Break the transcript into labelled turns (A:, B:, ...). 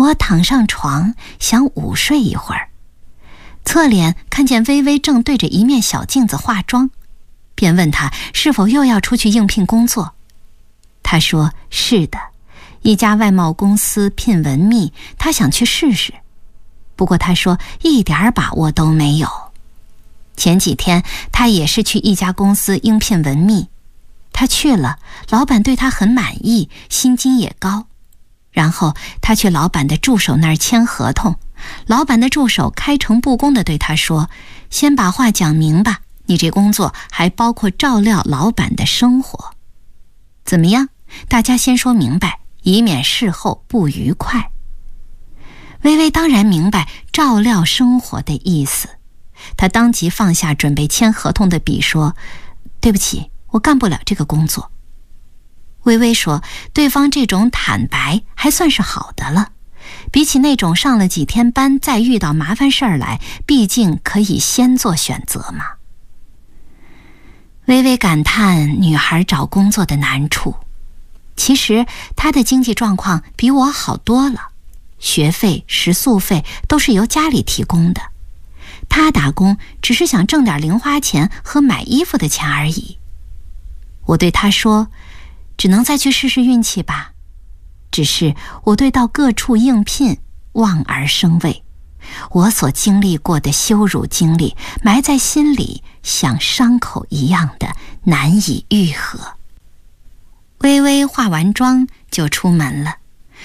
A: 我躺上床，想午睡一会儿，侧脸看见微微正对着一面小镜子化妆，便问她是否又要出去应聘工作。她说是的，一家外贸公司聘文秘，她想去试试。不过她说一点把握都没有。前几天她也是去一家公司应聘文秘，她去了，老板对她很满意，薪金也高。然后她去老板的助手那儿签合同，老板的助手开诚布公地对她说，先把话讲明白，你这工作还包括照料老板的生活。怎么样？大家先说明白，以免事后不愉快。微微当然明白照料生活的意思，她当即放下准备签合同的笔说，对不起，我干不了这个工作。微微说，对方这种坦白还算是好的了，比起那种上了几天班再遇到麻烦事儿来，毕竟可以先做选择嘛。微微感叹女孩找工作的难处，其实她的经济状况比我好多了，学费、食宿费都是由家里提供的，她打工只是想挣点零花钱和买衣服的钱而已。我对她说，只能再去试试运气吧。只是我对到各处应聘望而生畏，我所经历过的羞辱经历埋在心里，像伤口一样的难以愈合。微微化完妆就出门了，